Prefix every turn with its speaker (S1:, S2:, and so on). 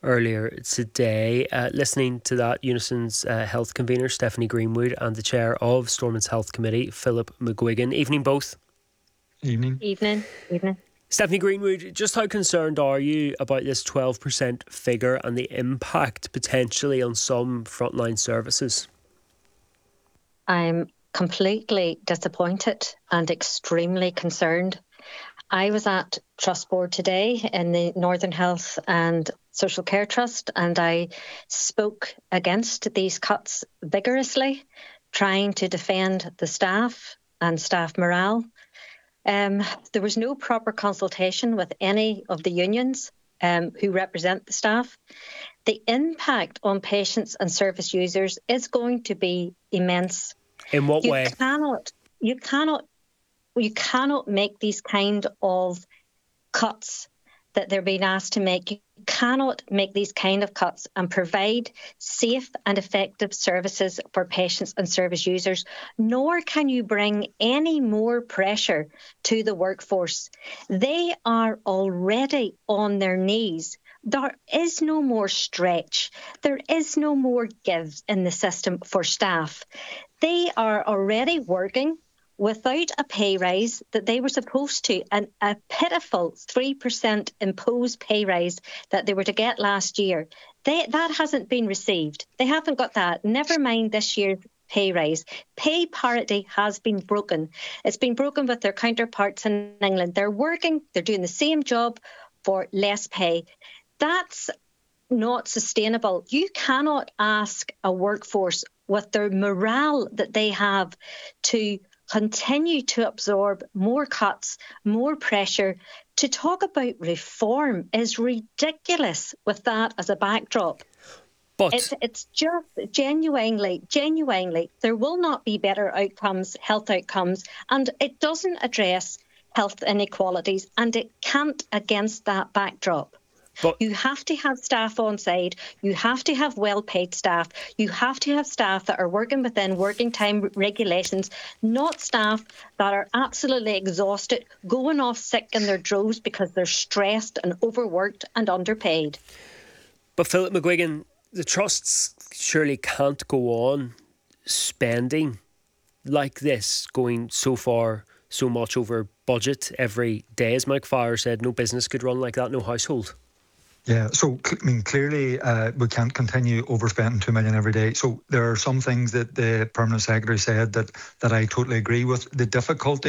S1: earlier today. Listening to that, Unison's health convener, Stephanie Greenwood, and the chair of Stormont's Health Committee, Philip McGuigan. Evening, both.
S2: Evening.
S3: Evening.
S1: Stephanie Greenwood, just how concerned are you about this 12% figure and the impact potentially on some frontline services?
S3: I'm completely disappointed and extremely concerned. I was at Trust Board today in the Northern Health and Social Care Trust, and I spoke against these cuts vigorously, trying to defend the staff and staff morale. There was no proper consultation with any of the unions who represent the staff. The impact on patients and service users is going to be immense.
S1: In what way?
S3: You cannot make these kind of cuts that they're being asked to make. You cannot make these kind of cuts and provide safe and effective services for patients and service users, nor can you bring any more pressure to the workforce. They are already on their knees. There is no more stretch. There is no more give in the system for staff. They are already working without a pay rise that they were supposed to, and a pitiful 3% imposed pay rise that they were to get last year. That hasn't been received. They haven't got that. Never mind this year's pay rise. Pay parity has been broken. It's been broken with their counterparts in England. They're working, they're doing the same job for less pay. That's not sustainable. You cannot ask a workforce with their morale that they have to continue to absorb more cuts, more pressure. To talk about reform is ridiculous with that as a backdrop. But it's just genuinely, there will not be better outcomes, health outcomes, and it doesn't address health inequalities, and it can't against that backdrop. But you have to have staff on side. You have to have well-paid staff. You have to have staff that are working within working time regulations, not staff that are absolutely exhausted, going off sick in their droves because they're stressed and overworked and underpaid.
S1: But Philip McGuigan, the trusts surely can't go on spending like this, going so much over budget every day. As Mike Farr said, no business could run like that, no household.
S2: Yeah, so clearly we can't continue overspending $2 million every day. So there are some things that the Permanent Secretary said that I totally agree with. The difficulty